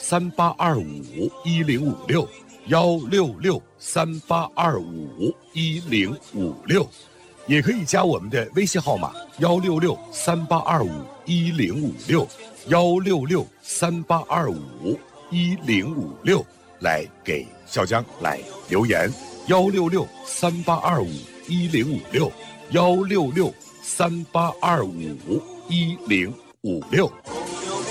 16638251056，16638251056，也可以加我们的微信号码16638251056，16638251056来给小江来留言，16638251056，16638251056。